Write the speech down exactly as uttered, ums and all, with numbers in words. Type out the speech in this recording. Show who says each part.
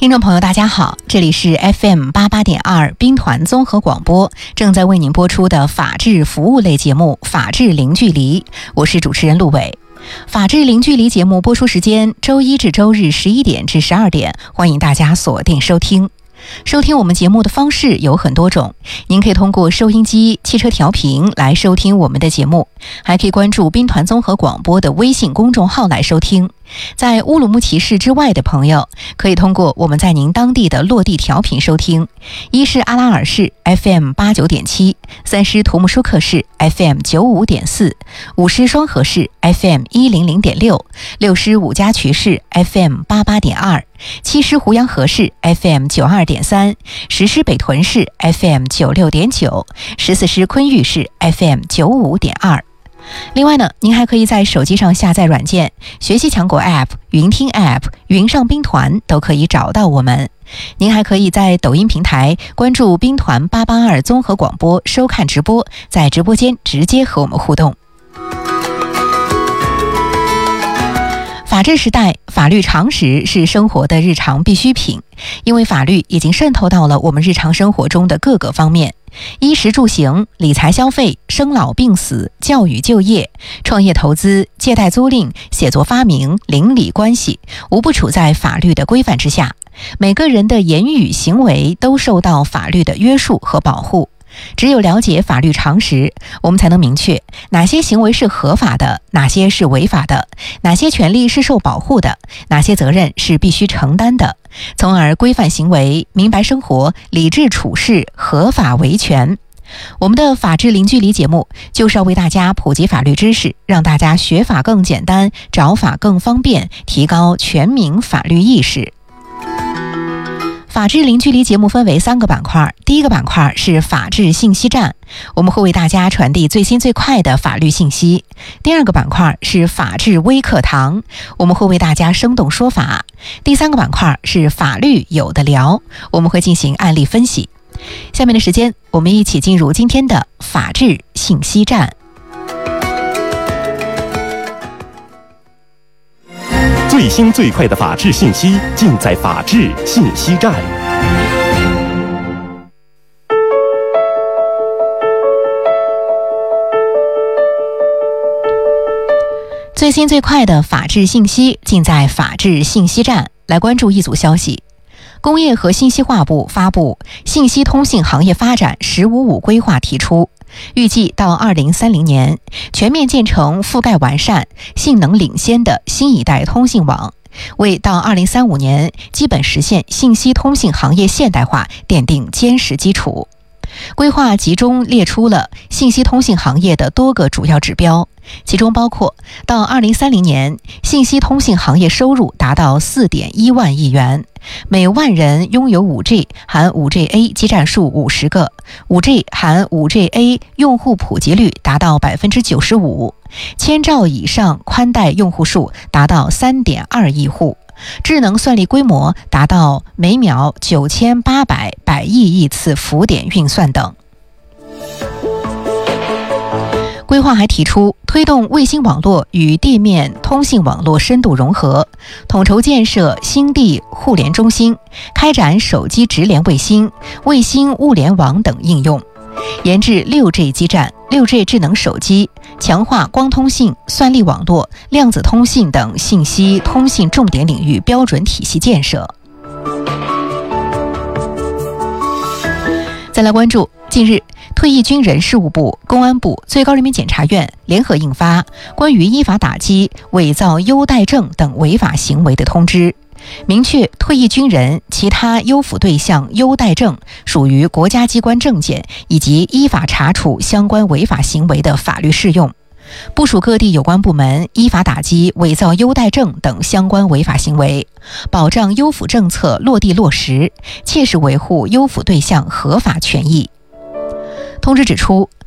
Speaker 1: 听众朋友大家好，这里是 F M 八八点二兵团综合广播，正在为您播出的法治服务类节目法治零距离，我是主持人陆伟。法治零距离节目播出时间周一至周日十一点至十二点，欢迎大家锁定收听。收听我们节目的方式有很多种，您可以通过收音机、汽车调频来收听我们的节目，还可以关注兵团综合广播的微信公众号来收听。在乌鲁木齐市之外的朋友，可以通过我们在您当地的落地调频收听。一是阿拉尔市 F M 八九点七，三是图木舒克市 F M 九五点四，五是双河市 F M 一零零点六，六是五家渠市 F M 八八点二，七是胡杨河市 F M 九二点三，十是北屯市 F M 九六点九，十四是昆玉市 F M 九五点二。另外呢，您还可以在手机上下载软件，学习强国 App、云听 App、云上兵团都可以找到我们。您还可以在抖音平台关注兵团八八二综合广播收看直播，在直播间直接和我们互动。法治时代，法律常识是生活的日常必需品，因为法律已经渗透到了我们日常生活中的各个方面。衣食住行、理财消费、生老病死、教育就业、创业投资、借贷租赁、写作发明、邻里关系，无不处在法律的规范之下。每个人的言语行为都受到法律的约束和保护。只有了解法律常识，我们才能明确哪些行为是合法的，哪些是违法的，哪些权利是受保护的，哪些责任是必须承担的，从而规范行为，明白生活，理智处事，合法维权。我们的法治零距离节目就是要为大家普及法律知识，让大家学法更简单，找法更方便，提高全民法律意识。法治零距离节目分为三个板块，第一个板块是法治信息站，我们会为大家传递最新最快的法律信息。第二个板块是法治微课堂，我们会为大家生动说法。第三个板块是法律有的聊，我们会进行案例分析。下面的时间，我们一起进入今天的法治信息站。
Speaker 2: 最新最快的法治信息尽在法治信息站。
Speaker 1: 最新最快的法治信息尽在法治信息站。来关注一组消息。工业和信息化部发布《信息通信行业发展“十五五”规划》，提出预计到二零三零年全面建成覆盖完善、性能领先的新一代通信网，为到二零三五年基本实现信息通信行业现代化奠定坚实基础。规划集中列出了信息通信行业的多个主要指标，其中包括到二零三零年信息通信行业收入达到 四点一万亿元，每万人拥有 五 G 含 五 G A 基站数五十个， 五 G 含 五 G A 用户普及率达到 百分之九十五， 千兆以上宽带用户数达到 三点二亿户，智能算力规模达到每秒九千八百百亿亿次浮点运算等。规划还提出，推动卫星网络与地面通信网络深度融合，统筹建设星地互联中心，开展手机直连卫星、卫星物联网等应用，研制 六 G 基站、六 G 智能手机，强化光通信、算力网络、量子通信等信息通信重点领域标准体系建设。再来关注，近日退役军人事务部、公安部、最高人民检察院联合印发关于依法打击伪造优待证等违法行为的通知，明确退役军人其他优抚对象优待证属于国家机关证件以及依法查处相关违法行为的法律适用，部署各地有关部门依法打击伪造优待证等相关违法行为，保障优抚政策落地落实，切实维护优抚对象合法权益。通知指出，